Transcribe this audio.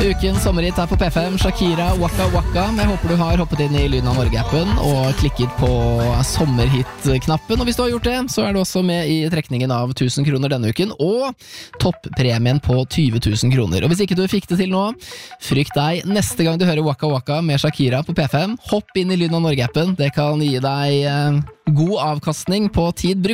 Ukens sommerhit her på P5, Shakira, Waka Waka. Jeg håper du har hoppet inn i Lyden av Norge-appen og klikket på sommerhit-knappen. Og hvis du har gjort det, så er du også med i trekningen av 1000 kroner denne uken, og toppremien på 20 000 kroner. Og hvis ikke du fikk det til nå, frykt deg. Neste gang du hører Waka Waka med Shakira på P5, hopp inn i Lyden av Norge-appen. Det kan gi deg god avkastning på tid brukt.